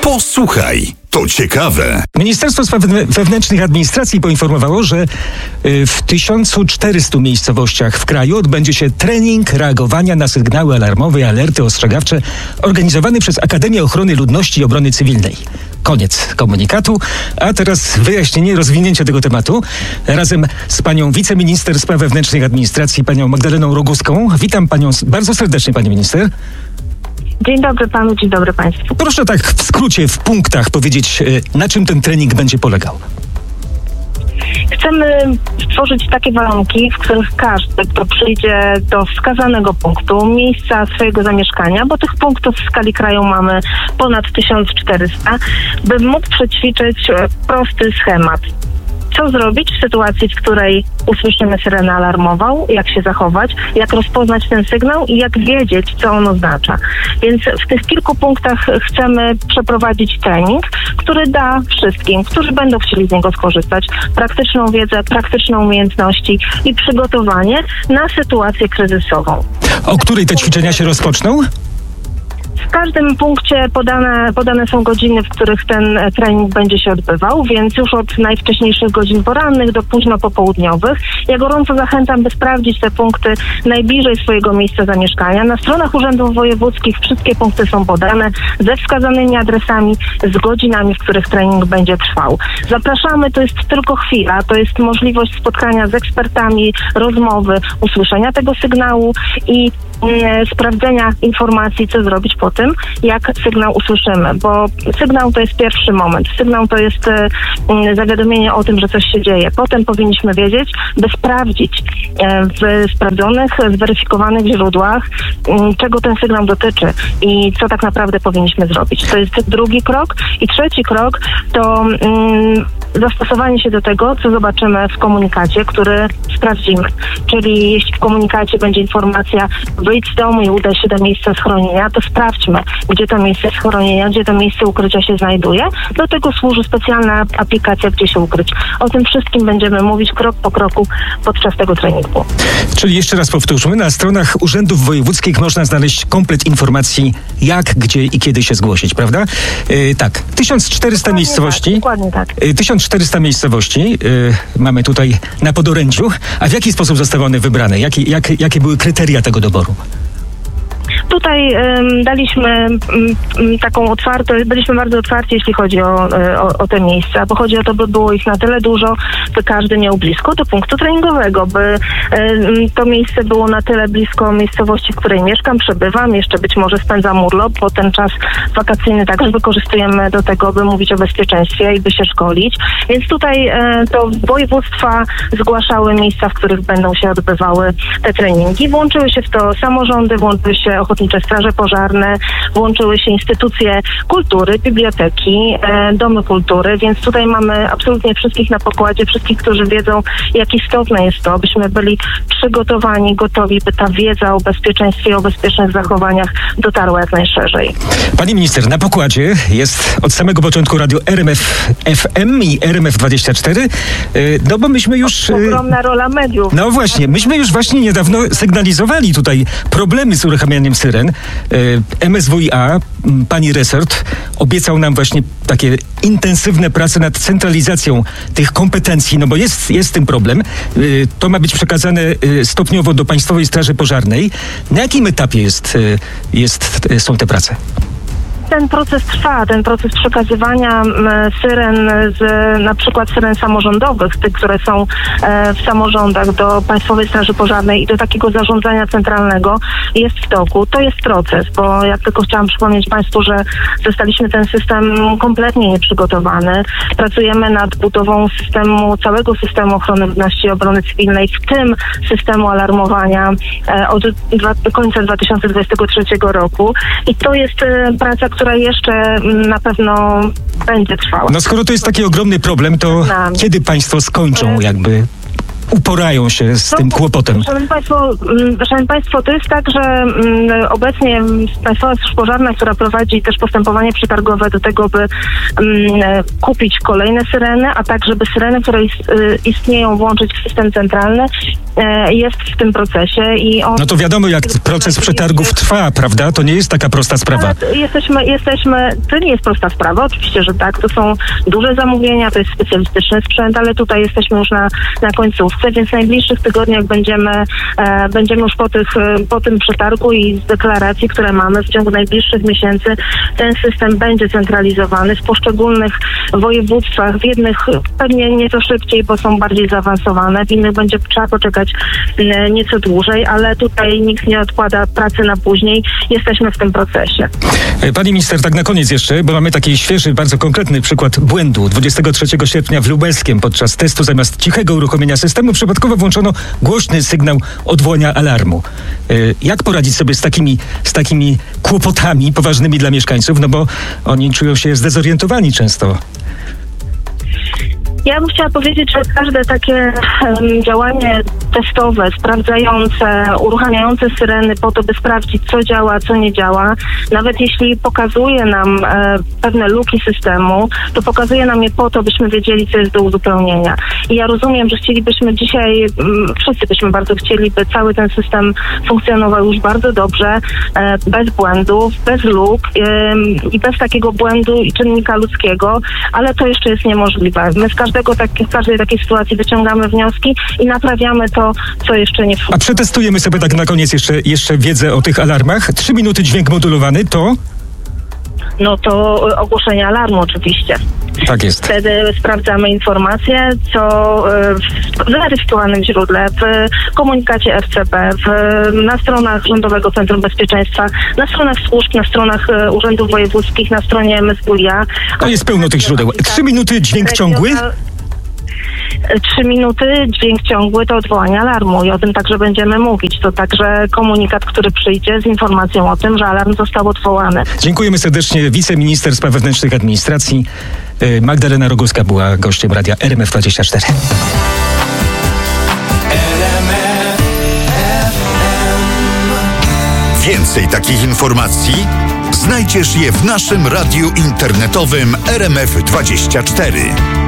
Posłuchaj, to ciekawe. Ministerstwo Spraw Wewnętrznych i Administracji poinformowało, że w 1400 miejscowościach w kraju odbędzie się trening reagowania na sygnały alarmowe i alerty ostrzegawcze organizowany przez Akademię Ochrony Ludności i Obrony Cywilnej. Koniec komunikatu, a teraz wyjaśnienie, rozwinięcie tego tematu razem z panią wiceminister Spraw Wewnętrznych i Administracji, panią Magdaleną Roguską. Witam panią bardzo serdecznie, pani minister. Dzień dobry panu, dzień dobry państwu. Proszę tak w skrócie, w punktach powiedzieć, na czym ten trening będzie polegał. Chcemy stworzyć takie warunki, w których każdy, kto przyjdzie do wskazanego punktu, miejsca swojego zamieszkania, bo tych punktów w skali kraju mamy ponad 1400, by mógł przećwiczyć prosty schemat. Co zrobić w sytuacji, w której usłyszymy syrenę alarmową, jak się zachować, jak rozpoznać ten sygnał i jak wiedzieć, co on oznacza. Więc w tych kilku punktach chcemy przeprowadzić trening, który da wszystkim, którzy będą chcieli z niego skorzystać, praktyczną wiedzę, praktyczne umiejętności i przygotowanie na sytuację kryzysową. O której te ćwiczenia się rozpoczną? W każdym punkcie podane są godziny, w których ten trening będzie się odbywał, więc już od najwcześniejszych godzin porannych do późno popołudniowych. Ja gorąco zachęcam, by sprawdzić te punkty najbliżej swojego miejsca zamieszkania. Na stronach urzędów wojewódzkich wszystkie punkty są podane ze wskazanymi adresami, z godzinami, w których trening będzie trwał. Zapraszamy, to jest tylko chwila, to jest możliwość spotkania z ekspertami, rozmowy, usłyszenia tego sygnału i sprawdzenia informacji, co zrobić po tym, jak sygnał usłyszymy, bo sygnał to jest pierwszy moment. Sygnał to jest zawiadomienie o tym, że coś się dzieje. Potem powinniśmy wiedzieć, by sprawdzić w sprawdzonych, zweryfikowanych źródłach, czego ten sygnał dotyczy i co tak naprawdę powinniśmy zrobić. To jest drugi krok. I trzeci krok to zastosowanie się do tego, co zobaczymy w komunikacie, który sprawdzimy. Czyli jeśli w komunikacie będzie informacja wyjdź z domu i udaj się do miejsca schronienia, to sprawdźmy, gdzie to miejsce schronienia, gdzie to miejsce ukrycia się znajduje. Do tego służy specjalna aplikacja, gdzie się ukryć. O tym wszystkim będziemy mówić krok po kroku podczas tego treningu. Czyli jeszcze raz powtórzmy, na stronach urzędów wojewódzkich można znaleźć komplet informacji, jak, gdzie i kiedy się zgłosić, prawda? Tak, 1400 dokładnie miejscowości. Tak, dokładnie tak. 1400 miejscowości mamy tutaj na podorędziu. A w jaki sposób zostały one wybrane? Jakie były kryteria tego doboru? Tutaj daliśmy taką otwartość, byliśmy bardzo otwarci, jeśli chodzi o te miejsca, bo chodzi o to, by było ich na tyle dużo, by każdy miał blisko do punktu treningowego, by to miejsce było na tyle blisko miejscowości, w której mieszkam, przebywam, jeszcze być może spędzam urlop, bo ten czas wakacyjny także wykorzystujemy do tego, by mówić o bezpieczeństwie i by się szkolić. Więc tutaj to województwa zgłaszały miejsca, w których będą się odbywały te treningi. Włączyły się w to samorządy, włączyły się ochotnicze straże pożarne, włączyły się instytucje kultury, biblioteki, domy kultury, więc tutaj mamy absolutnie wszystkich na pokładzie, wszystkich, którzy wiedzą, jak istotne jest to, abyśmy byli przygotowani, gotowi, by ta wiedza o bezpieczeństwie i o bezpiecznych zachowaniach dotarła jak najszerzej. Pani minister, na pokładzie jest od samego początku radio RMF FM i RMF 24, no bo myśmy już... Ogromna rola mediów. No właśnie, myśmy już właśnie niedawno sygnalizowali tutaj problemy z uruchamianiem syren. MSWiA, pani resort, obiecał nam właśnie takie intensywne prace nad centralizacją tych kompetencji, no bo jest z tym problem. To ma być przekazane stopniowo do Państwowej Straży Pożarnej. Na jakim etapie są te prace? Ten proces trwa, ten proces przekazywania syren, na przykład syren samorządowych, tych, które są w samorządach, do Państwowej Straży Pożarnej i do takiego zarządzania centralnego jest w toku. To jest proces, bo jak tylko chciałam przypomnieć Państwu, że zostaliśmy ten system kompletnie nieprzygotowany. Pracujemy nad budową całego systemu ochrony ludności i obrony cywilnej, w tym systemu alarmowania od końca 2023 roku. I to jest praca, która jeszcze na pewno będzie trwała. No skoro to jest taki ogromny problem, to kiedy państwo skończą jakby uporają się z tym kłopotem? Szanowni Państwo, to jest tak, że obecnie Państwowa Straż Pożarna, która prowadzi też postępowanie przetargowe do tego, by kupić kolejne syreny, a tak, żeby syreny, które istnieją, włączyć w system centralny, jest w tym procesie. No to wiadomo, jak proces przetargów trwa, prawda? To nie jest taka prosta sprawa. To nie jest prosta sprawa, oczywiście, że tak. To są duże zamówienia, to jest specjalistyczny sprzęt, ale tutaj jesteśmy już na końcówce, więc w najbliższych tygodniach będziemy już po tym przetargu i z deklaracji, które mamy w ciągu najbliższych miesięcy, ten system będzie centralizowany w poszczególnych województwach. W jednych pewnie nieco szybciej, bo są bardziej zaawansowane, w innych będzie trzeba poczekać nieco dłużej, ale tutaj nikt nie odkłada pracy na później. Jesteśmy w tym procesie. Pani minister, tak na koniec jeszcze, bo mamy taki świeży, bardzo konkretny przykład błędu. 23 sierpnia w Lubelskiem podczas testu zamiast cichego uruchomienia systemu przypadkowo włączono głośny sygnał odwołania alarmu. Jak poradzić sobie z takimi kłopotami poważnymi dla mieszkańców? No bo oni czują się zdezorientowani często. Ja bym chciała powiedzieć, że każde takie działanie testowe, sprawdzające, uruchamiające syreny po to, by sprawdzić, co działa, co nie działa, nawet jeśli pokazuje nam pewne luki systemu, to pokazuje nam je po to, byśmy wiedzieli, co jest do uzupełnienia. I ja rozumiem, że chcielibyśmy dzisiaj, wszyscy byśmy bardzo chcieli, by cały ten system funkcjonował już bardzo dobrze, bez błędów, bez luk i bez takiego błędu i czynnika ludzkiego, ale to jeszcze jest niemożliwe. My z każdej takiej sytuacji wyciągamy wnioski i naprawiamy to, co jeszcze nie funkcjonuje. A przetestujemy sobie tak na koniec jeszcze wiedzę o tych alarmach. 3 minuty dźwięk modulowany to? No to ogłoszenie alarmu oczywiście. Tak jest. Wtedy sprawdzamy informacje, co w zweryfikowanym źródle, w komunikacie FCB, na stronach Rządowego Centrum Bezpieczeństwa, na stronach służb, na stronach urzędów wojewódzkich, na stronie MSWiA. No jest pełno tych źródeł. 3 minuty dźwięk ciągły? 3 minuty dźwięk ciągły to odwołanie alarmu i o tym także będziemy mówić. To także komunikat, który przyjdzie z informacją o tym, że alarm został odwołany. Dziękujemy serdecznie. Wiceminister Spraw Wewnętrznych i Administracji Magdalena Rogowska była gościem radia RMF24. Więcej takich informacji znajdziesz je w naszym radiu internetowym RMF24.